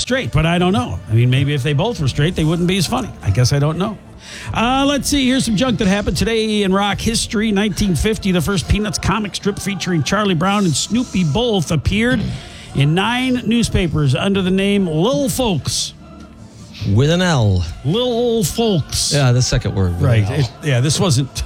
straight, but I don't know. I mean, maybe if they both were straight, they wouldn't be as funny. I guess I don't know. Let's see. Here's some junk that happened today in rock history. 1950, the first Peanuts comic strip featuring Charlie Brown and Snoopy both appeared in 9 newspapers under the name Lil Folks. With an L. Lil Folks. Yeah, the second word. Right. This wasn't...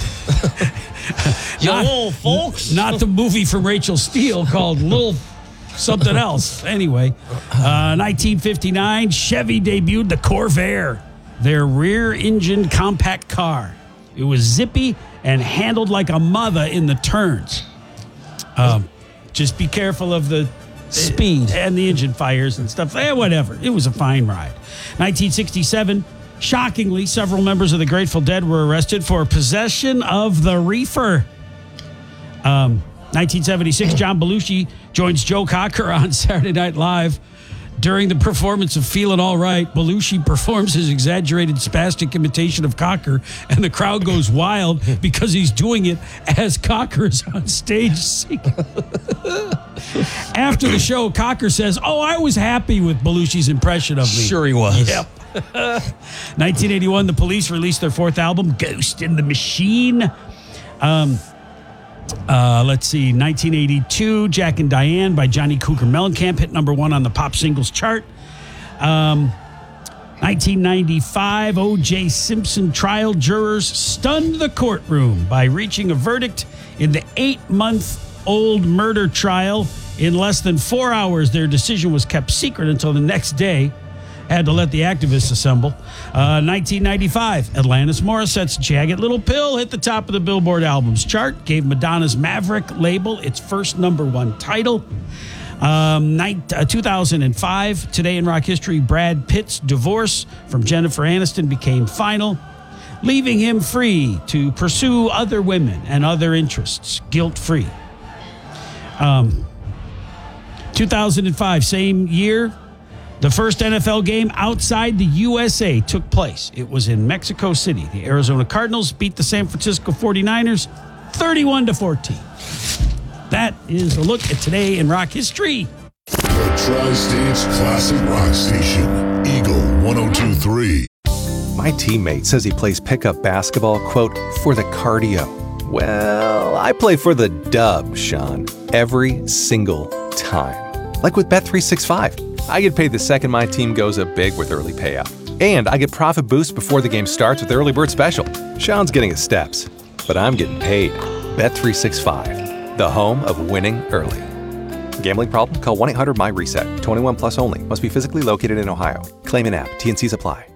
Lil Folks? Not the movie from Rachel Steele called Lil something else. Anyway, 1959, Chevy debuted the Corvair, their rear-engined compact car. It was zippy and handled like a mother in the turns. Just be careful of the speed and the engine fires and stuff. Whatever. It was a fine ride. 1967, shockingly, several members of the Grateful Dead were arrested for possession of the reefer. 1976, John Belushi joins Joe Cocker on Saturday Night Live. During the performance of Feelin' All Right, Belushi performs his exaggerated spastic imitation of Cocker, and the crowd goes wild because he's doing it as Cocker is on stage singing. After the show, Cocker says, I was happy with Belushi's impression of me. Sure he was. Yep. 1981, the Police released their 4th album, Ghost in the Machine. Let's see, 1982, Jack and Diane by Johnny Cougar Mellencamp hit #1 on the pop singles chart. 1995, O.J. Simpson trial jurors stunned the courtroom by reaching a verdict in the 8-month-old murder trial. In less than 4 hours, their decision was kept secret until the next day. Had to let the activists assemble. 1995, Alanis Morissette's Jagged Little Pill hit the top of the Billboard albums chart, gave Madonna's Maverick label its first #1 title. 2005, today in rock history, Brad Pitt's divorce from Jennifer Aniston became final, leaving him free to pursue other women and other interests, guilt-free. 2005, same year, the first NFL game outside the USA took place. It was in Mexico City. The Arizona Cardinals beat the San Francisco 49ers 31-14. That is a look at today in rock history. The Tri-State's classic rock station, Eagle 102.3. My teammate says he plays pickup basketball, quote, for the cardio. Well, I play for the dub, Sean, every single time. Like with Bet365. I get paid the second my team goes up big with early payout. And I get profit boost before the game starts with Early Bird Special. Sean's getting his steps, but I'm getting paid. Bet365, the home of winning early. Gambling problem? Call 1-800-MY-RESET. 21 plus only. Must be physically located in Ohio. Claim in app. T&Cs apply.